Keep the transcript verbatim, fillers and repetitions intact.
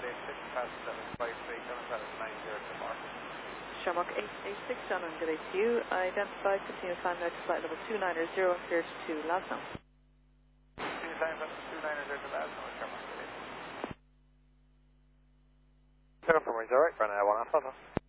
eight eight six, past seven five three, seven seven nine zero to Mark. Shamrock eight eight six, John, good day to you. Identified, continue climb now to flight level two nine zero, clear to Lasno. Continue climb level two nine zero to Lasno, Shamrock, good day. Zero for me, alright, run out one alpha.